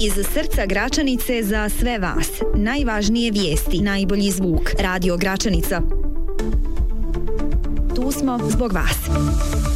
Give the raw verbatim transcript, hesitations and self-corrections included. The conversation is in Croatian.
Iz srca Gračanice za sve vas. Najvažnije vijesti, najbolji zvuk. Radio Gračanica. Tu smo zbog vas.